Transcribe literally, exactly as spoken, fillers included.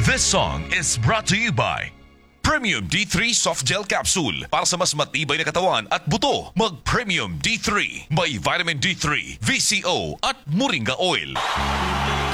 This song is brought to you by Premium D three Soft Gel Capsule. Para sa mas matibay na katawan at buto, mag-Premium D three. May vitamin D three, V C O at Moringa Oil.